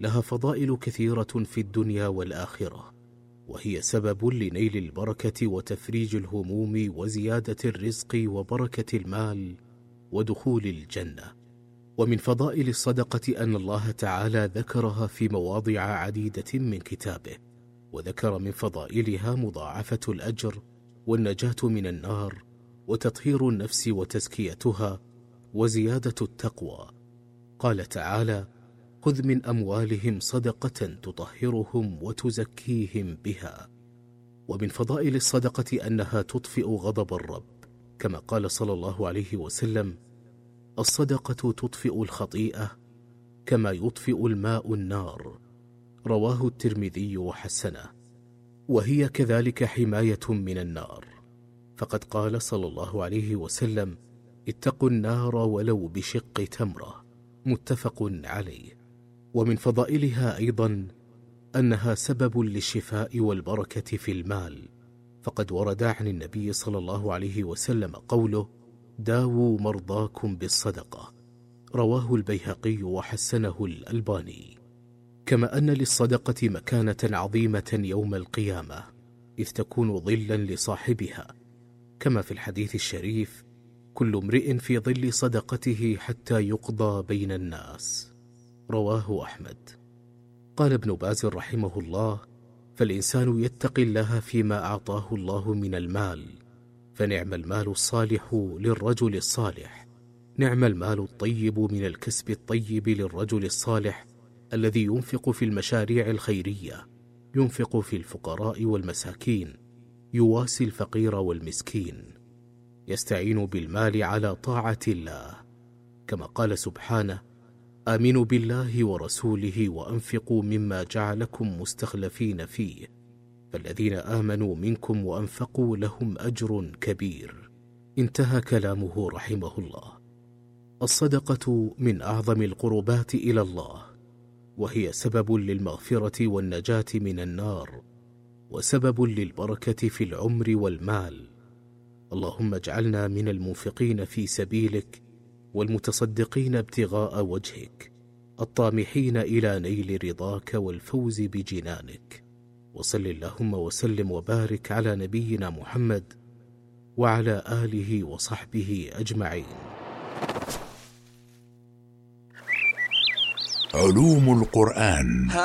لها فضائل كثيرة في الدنيا والآخرة، وهي سبب لنيل البركة وتفريج الهموم وزيادة الرزق وبركة المال ودخول الجنة. ومن فضائل الصدقة أن الله تعالى ذكرها في مواضع عديدة من كتابه، وذكر من فضائلها مضاعفة الأجر والنجاة من النار وتطهير النفس وتزكيتها وزيادة التقوى. قال تعالى: خذ من أموالهم صدقة تطهرهم وتزكيهم بها. ومن فضائل الصدقة أنها تطفئ غضب الرب، كما قال صلى الله عليه وسلم: الصدقة تطفئ الخطيئة كما يطفئ الماء النار. رواه الترمذي وحسنه. وهي كذلك حماية من النار، فقد قال صلى الله عليه وسلم: اتقوا النار ولو بشق تمرة. متفق عليه. ومن فضائلها أيضا أنها سبب للشفاء والبركة في المال، فقد ورد عن النبي صلى الله عليه وسلم قوله: داووا مرضاكم بالصدقة. رواه البيهقي وحسنه الألباني. كما أن للصدقة مكانة عظيمة يوم القيامة، إذ تكون ظلا لصاحبها، كما في الحديث الشريف: كل امرئ في ظل صدقته حتى يقضى بين الناس. رواه أحمد. قال ابن باز رحمه الله: فالإنسان يتقي الله فيما أعطاه الله من المال، فنعم المال الصالح للرجل الصالح، نعم المال الطيب من الكسب الطيب للرجل الصالح الذي ينفق في المشاريع الخيرية، ينفق في الفقراء والمساكين، يواسي الفقير والمسكين، يستعين بالمال على طاعة الله، كما قال سبحانه: آمنوا بالله ورسوله وأنفقوا مما جعلكم مستخلفين فيه، فالذين آمنوا منكم وأنفقوا لهم أجر كبير. انتهى كلامه رحمه الله. الصدقة من أعظم القربات إلى الله، وهي سبب للمغفرة والنجاة من النار، وسبب للبركة في العمر والمال. اللهم اجعلنا من المنفقين في سبيلك، والمتصدقين ابتغاء وجهك، الطامحين إلى نيل رضاك والفوز بجنانك. وصل اللهم وسلم وبارك على نبينا محمد وعلى آله وصحبه أجمعين. علوم القرآن.